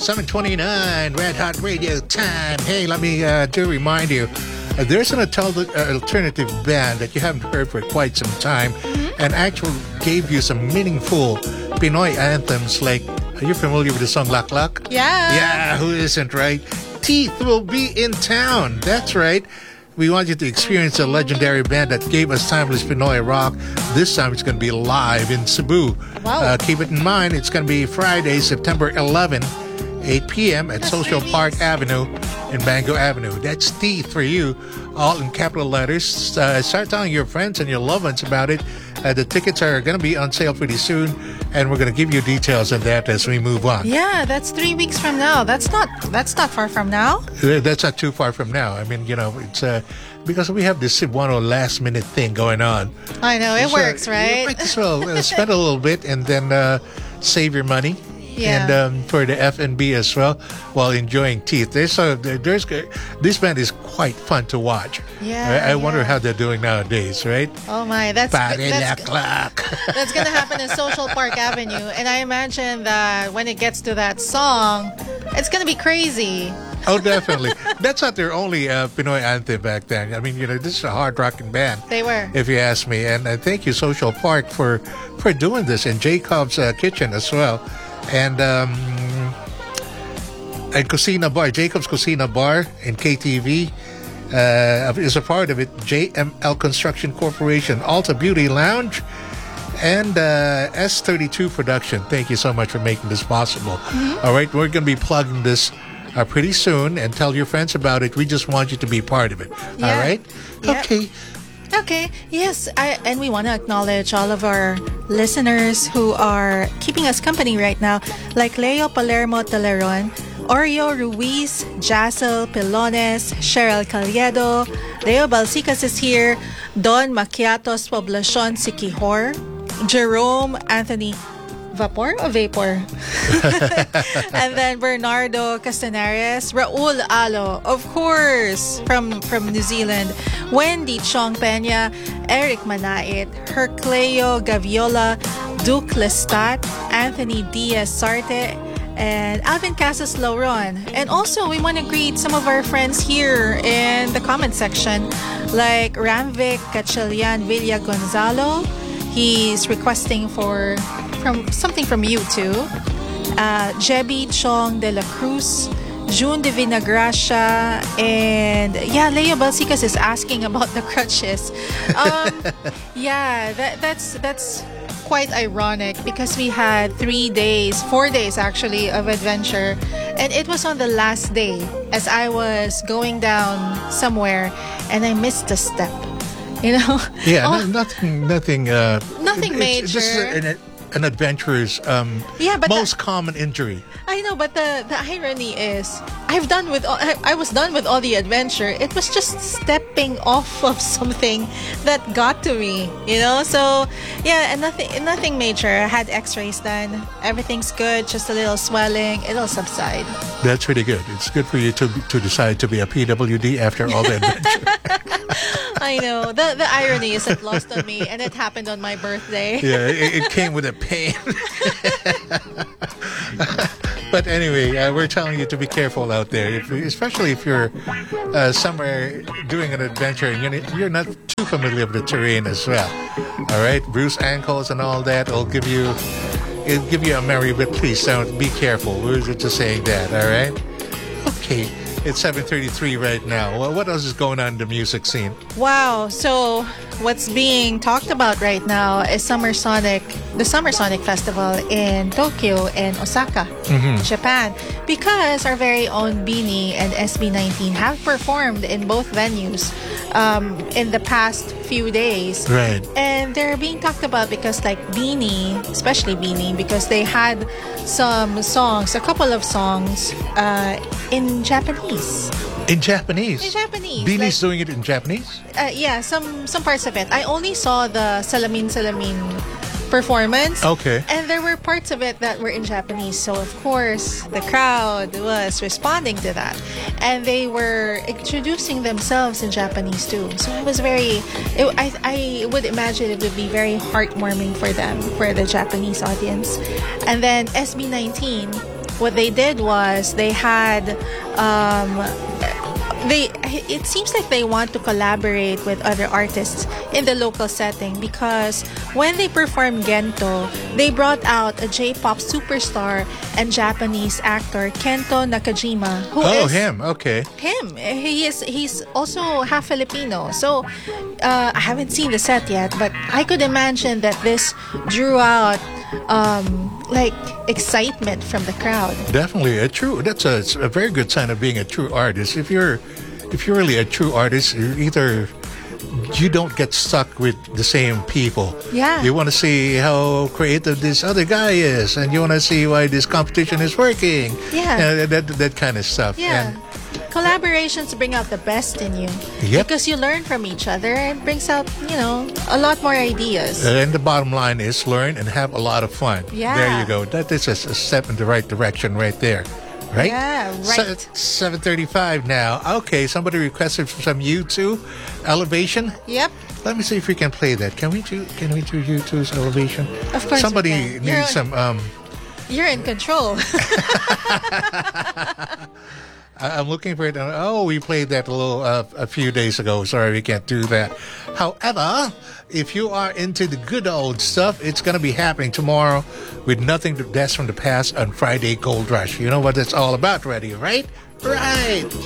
7:29, Red Hot Radio time. Hey, let me do remind you, there's an alternative band that you haven't heard for quite some time, and actually gave you some meaningful Pinoy anthems like, are you familiar with the song Lak Lak? Yeah. Yeah, who isn't, right? Teeth will be in town. That's right. We want you to experience a legendary band that gave us timeless Pinoy rock. This time it's going to be live in Cebu. Wow. Keep it in mind, it's going to be Friday, September 11, 8 p.m. at Social Park Avenue in Mango Avenue. That's Teeth for you, all in capital letters. Start telling your friends and your loved ones about it. The tickets are going to be on sale pretty soon, and we're going to give you details on that as we move on. Yeah, that's 3 weeks from now. That's not far from now. That's not too far from now. I mean, it's because we have this Cebuano last minute thing going on. I know, it works, right? You might as well spend a little bit and then save your money. Yeah. And for the F&B as well, while enjoying Teeth. This band is quite fun to watch. Yeah, I wonder how they're doing nowadays, right? Oh my, that's Lak going to happen in Social Park Avenue. And I imagine that when it gets to that song, it's going to be crazy. Oh, definitely. That's not their only Pinoy anthem back then. I mean, this is a hard rocking band. They were. If you ask me. And thank you, Social Park, for doing this, and Jacob's Kitchen as well. And Cocina Bar, Jacob's Cocina Bar and KTV is a part of it. JML Construction Corporation, Alta Beauty Lounge, and S32 Production. Thank you so much for making this possible. All right, we're going to be plugging this pretty soon, and tell your friends about it. We just want you to be part of it. Yeah. All right? Yeah. Okay, yes, and we want to acknowledge all of our listeners who are keeping us company right now, like Leo Palermo Teleron, Oreo Ruiz, Jassel Pilones, Cheryl Caliedo, Leo Balsicas is here, Don Maquiatos Poblacion Siquijor, Jerome Anthony Vapor or Vapor? And then Bernardo Castaneres, Raul Alo, of course, from New Zealand, Wendy Chong Peña, Eric Manait, Hercleo Gaviola, Duke Lestat, Anthony Diaz Sarte, and Alvin Casas Lauron. And also, we want to greet some of our friends here in the comment section, like Ramvic Cachelian Villa Gonzalo. He's requesting something from you too. Jebi Chong de la Cruz, June de Vinagracia, and Leo Balsicas is asking about the crutches. That's quite ironic because we had 4 days actually of adventure, and it was on the last day as I was going down somewhere and I missed a step. Yeah, nothing major. It's just an adventurer's most common injury. I know, but the irony is I was done with all the adventure. It was just stepping off of something that got to me, So and nothing major. I had X-rays done. Everything's good. Just a little swelling. It'll subside. That's really good. It's good for you to decide to be a PWD after all the adventure. I know. The irony is it lost on me, and it happened on my birthday. Yeah, it came with a pain. But anyway, we're telling you to be careful out there, especially if you're somewhere doing an adventure and you're not too familiar with the terrain as well. All right, bruised ankles and all that will give you a merry, but please don't be careful. We're just saying that. All right. Okay. It's 7:33 right now. Well, what else is going on in the music scene? Wow. So what's being talked about right now is the Summer Sonic Festival in Tokyo and Osaka, Japan. Because our very own Beanie and SB19 have performed in both venues in the past few days. Right. And they're being talked about because Beanie, especially Beanie, because they had a couple of songs in Japanese. In Japanese? In Japanese. Beanie's doing it in Japanese? Some parts of it. I only saw the Salamin performance. Okay. And there were parts of it that were in Japanese. So, of course, the crowd was responding to that. And they were introducing themselves in Japanese too. So it was I would imagine it would be very heartwarming for them, for the Japanese audience. And then SB19 what they did was they had it seems like they want to collaborate with other artists in the local setting, because when they performed Gento, they brought out a J-pop superstar and Japanese actor Kento Nakajima, who is him. Okay. him. He's also half Filipino. So I haven't seen the set yet, but I could imagine that this drew out like excitement from the crowd. Definitely that's a very good sign of being a true artist. If you're really a true artist, you don't get stuck with the same people. Yeah. You want to see how creative this other guy is, and you want to see why this competition is working. Yeah. That kind of stuff. Yeah. And Collaborations bring out the best in you. Yep. Because you learn from each other, and it brings out, a lot more ideas. And the bottom line is learn and have a lot of fun. Yeah. There you go. That is a step in the right direction right there. Right? Yeah, right. 7:35 now. Okay, somebody requested some U2 Elevation. Yep. Let me see if we can play that. Can we do U2's Elevation? Of course Somebody we can. needs some You're in control. I'm looking for it. Oh, we played that a few days ago. Sorry, we can't do that. However, if you are into the good old stuff, it's going to be happening tomorrow with Nothing That's from the Past on Friday Gold Rush. You know what it's all about already, right? Right.